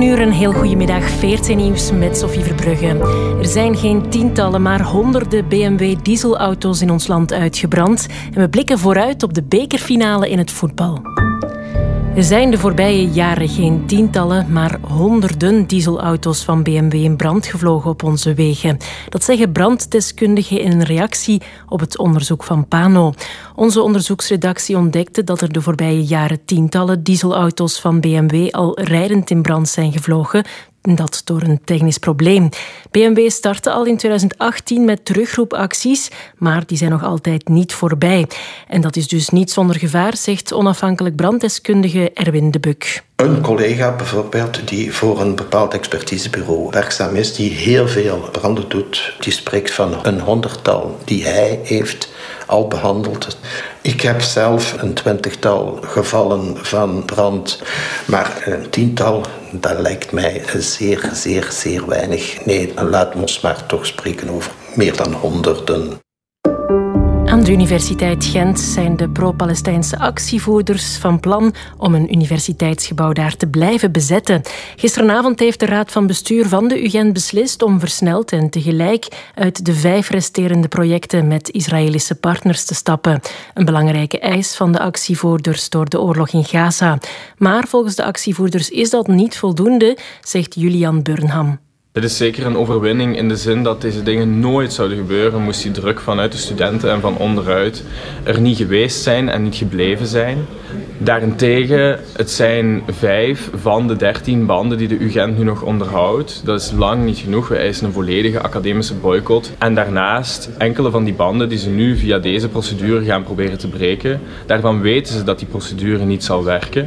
7:00, een heel goedemiddag. VRT Nieuws met Sophie Verbrugge. Er zijn geen tientallen, maar honderden BMW dieselauto's in ons land uitgebrand. En we blikken vooruit op de bekerfinale in het voetbal. Er zijn de voorbije jaren geen tientallen, maar honderden dieselauto's van BMW in brand gevlogen op onze wegen. Dat zeggen branddeskundigen in een reactie op het onderzoek van Pano. Onze onderzoeksredactie ontdekte dat er de voorbije jaren tientallen dieselauto's van BMW al rijdend in brand zijn gevlogen. Dat door een technisch probleem. BMW startte al in 2018 met terugroepacties, maar die zijn nog altijd niet voorbij. En dat is dus niet zonder gevaar, zegt onafhankelijk branddeskundige Erwin de Buk. Een collega bijvoorbeeld die voor een bepaald expertisebureau werkzaam is, die heel veel branden doet, die spreekt van een 100-tal die hij heeft al behandeld. Ik heb zelf een 20-tal gevallen van brand, maar een 10-tal, dat lijkt mij zeer, zeer, zeer weinig. Nee, laat ons maar toch spreken over meer dan honderden. Aan de Universiteit Gent zijn de pro-Palestijnse actievoerders van plan om een universiteitsgebouw daar te blijven bezetten. Gisteravond heeft de Raad van Bestuur van de UGent beslist om versneld en tegelijk uit de 5 resterende projecten met Israëlische partners te stappen. Een belangrijke eis van de actievoerders door de oorlog in Gaza. Maar volgens de actievoerders is dat niet voldoende, zegt Julian Burnham. Dit is zeker een overwinning in de zin dat deze dingen nooit zouden gebeuren moest die druk vanuit de studenten en van onderuit er niet geweest zijn en niet gebleven zijn. Daarentegen, het zijn 5 van de 13 banden die de UGent nu nog onderhoudt. Dat is lang niet genoeg. We eisen een volledige academische boycott. En daarnaast, enkele van die banden die ze nu via deze procedure gaan proberen te breken, daarvan weten ze dat die procedure niet zal werken.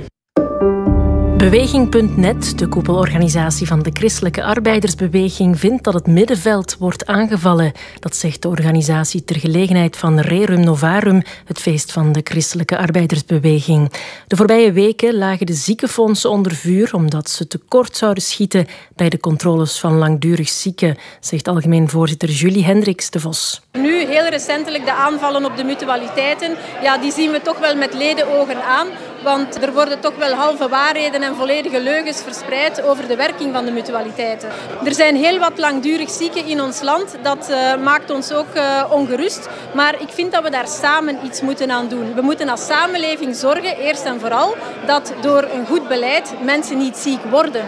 Beweging.net, de koepelorganisatie van de Christelijke Arbeidersbeweging, vindt dat het middenveld wordt aangevallen. Dat zegt de organisatie ter gelegenheid van Rerum Novarum, het feest van de Christelijke Arbeidersbeweging. De voorbije weken lagen de ziekenfondsen onder vuur omdat ze tekort zouden schieten bij de controles van langdurig zieken, zegt algemeen voorzitter Julie Hendricks de Vos. Nu, heel recentelijk, de aanvallen op de mutualiteiten, ja, die zien we toch wel met ledenogen aan. Want er worden toch wel halve waarheden en volledige leugens verspreid over de werking van de mutualiteiten. Er zijn heel wat langdurig zieken in ons land. Dat maakt ons ook ongerust. Maar ik vind dat we daar samen iets moeten aan doen. We moeten als samenleving zorgen, eerst en vooral, dat door een goed beleid mensen niet ziek worden.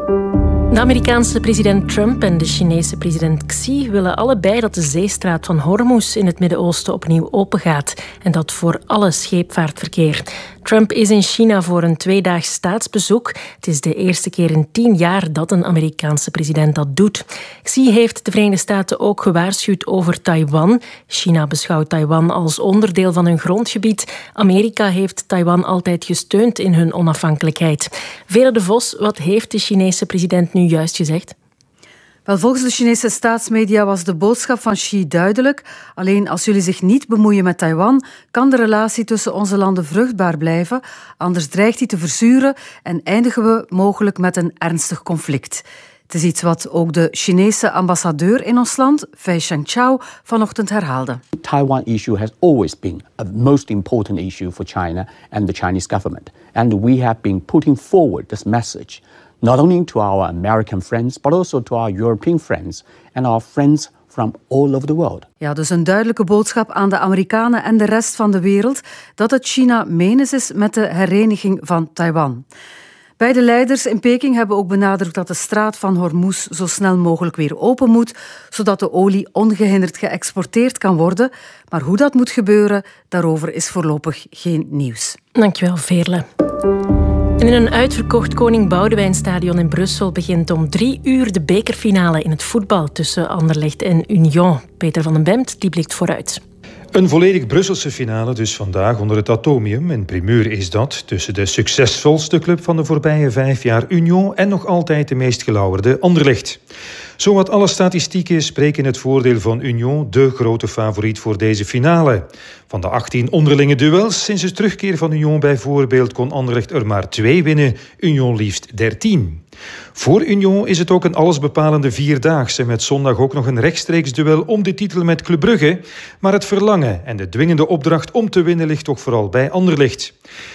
De Amerikaanse president Trump en de Chinese president Xi willen allebei dat de zeestraat van Hormuz in het Midden-Oosten opnieuw opengaat. En dat voor alle scheepvaartverkeer. Trump is in China voor een 2-daags staatsbezoek. Het is de eerste keer in 10 jaar dat een Amerikaanse president dat doet. Xi heeft de Verenigde Staten ook gewaarschuwd over Taiwan. China beschouwt Taiwan als onderdeel van hun grondgebied. Amerika heeft Taiwan altijd gesteund in hun onafhankelijkheid. Vere de Vos, wat heeft de Chinese president nu juist gezegd? Wel, volgens de Chinese staatsmedia was de boodschap van Xi duidelijk. Alleen als jullie zich niet bemoeien met Taiwan, kan de relatie tussen onze landen vruchtbaar blijven. Anders dreigt die te verzuren en eindigen we mogelijk met een ernstig conflict. Het is iets wat ook de Chinese ambassadeur in ons land, Fei Chengqiao, vanochtend herhaalde. The Taiwan issue has always been a most important issue for China and the Chinese government. And we have been putting forward this message not only to our American friends, but also to our European friends and our friends from all over the world. Ja, dus een duidelijke boodschap aan de Amerikanen en de rest van de wereld dat het China menens is met de hereniging van Taiwan. Beide leiders in Peking hebben ook benadrukt dat de straat van Hormuz zo snel mogelijk weer open moet, zodat de olie ongehinderd geëxporteerd kan worden. Maar hoe dat moet gebeuren, daarover is voorlopig geen nieuws. Dankjewel, Veerle. En in een uitverkocht Koning Boudewijnstadion in Brussel begint om 3 uur de bekerfinale in het voetbal tussen Anderlecht en Union. Peter van den Bemt die blikt vooruit. Een volledig Brusselse finale dus vandaag onder het Atomium. En primeur is dat tussen de succesvolste club van de voorbije 5 jaar Union en nog altijd de meest gelauwerde Anderlecht. Zowat alle statistieken spreken in het voordeel van Union, de grote favoriet voor deze finale. Van de 18 onderlinge duels sinds de terugkeer van Union bijvoorbeeld kon Anderlecht er maar 2 winnen, Union liefst 13. Voor Union is het ook een allesbepalende vierdaagse met zondag ook nog een rechtstreeks duel om de titel met Club Brugge. Maar het verlangen en de dwingende opdracht om te winnen ligt toch vooral bij Anderlecht.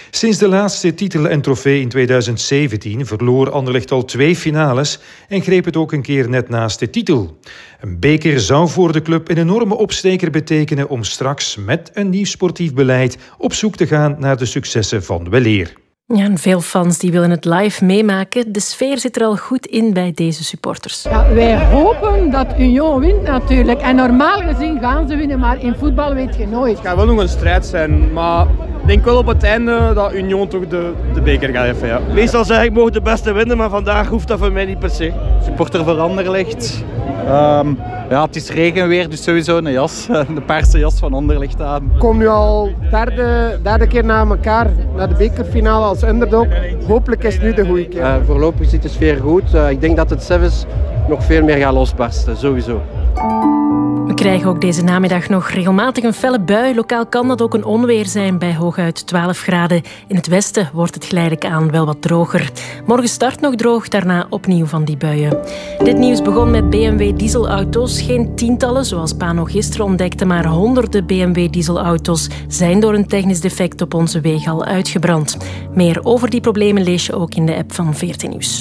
Sinds de laatste titel en trofee in 2017 verloor Anderlecht al 2 finales en greep het ook een keer net naast de titel. Een beker zou voor de club een enorme opsteker betekenen om straks met een nieuw sportief beleid op zoek te gaan naar de successen van weleer. Ja, en veel fans die willen het live meemaken. De sfeer zit er al goed in bij deze supporters. Ja, wij hopen dat Union wint natuurlijk. En normaal gezien gaan ze winnen, maar in voetbal weet je nooit. Het gaat wel nog een strijd zijn, maar ik denk wel op het einde dat Union toch de beker gaat even. Ja. Meestal zeg ik mogen de beste winnen, maar vandaag hoeft dat voor mij niet per se. Supporter voor Anderlecht. Ja, het is regenweer, dus sowieso een jas. De paarse jas van Anderlecht aan. Ik kom nu al derde keer na elkaar naar de bekerfinale als underdog. Hopelijk is het nu de goede keer. Voorlopig zit de sfeer goed. Ik denk dat het Sevens nog veel meer gaat losbarsten, sowieso. We krijgen ook deze namiddag nog regelmatig een felle bui. Lokaal kan dat ook een onweer zijn bij hooguit 12 graden. In het westen wordt het geleidelijk aan wel wat droger. Morgen start nog droog, daarna opnieuw van die buien. Dit nieuws begon met BMW dieselauto's. Geen tientallen, zoals Pano gisteren ontdekte, maar honderden BMW dieselauto's zijn door een technisch defect op onze wegen al uitgebrand. Meer over die problemen lees je ook in de app van VRT Nieuws.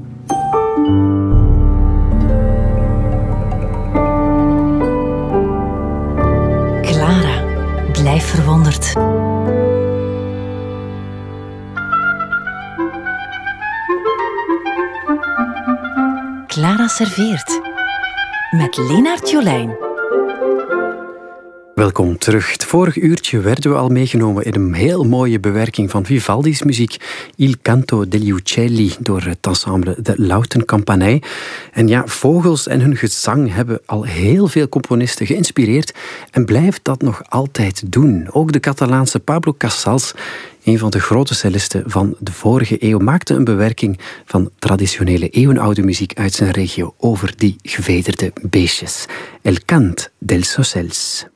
Clara, blijf verwonderd. Clara serveert. Met Lenaert Jolijn. Welkom terug. Het vorige uurtje werden we al meegenomen in een heel mooie bewerking van Vivaldi's muziek Il Canto degli Uccelli door het ensemble de Lautenkampanij. En ja, vogels en hun gezang hebben al heel veel componisten geïnspireerd en blijft dat nog altijd doen. Ook de Catalaanse Pablo Casals, een van de grote cellisten van de vorige eeuw, maakte een bewerking van traditionele eeuwenoude muziek uit zijn regio over die gevederde beestjes. El Cant dels Ocells.